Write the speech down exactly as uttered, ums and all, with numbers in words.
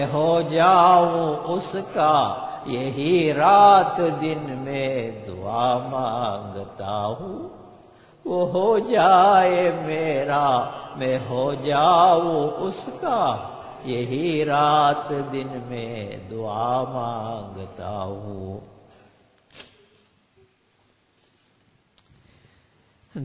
हो जाऊं उसका, यही रात दिन में दुआ मांगता हूँ। वो हो जाए मेरा, मैं हो जाऊं उसका, यही रात दिन में दुआ मांगता हूँ।